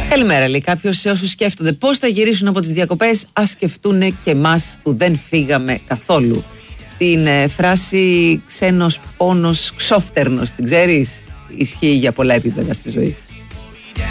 Καλημέρα, λέει κάποιος. Σε όσους σκέφτονται πώς θα γυρίσουν από τις διακοπές, ας σκεφτούν και εμάς που δεν φύγαμε καθόλου. Την φράση ξένος πόνος ξόφτερνος, την ξέρεις? Ισχύει για πολλά επίπεδα στη ζωή.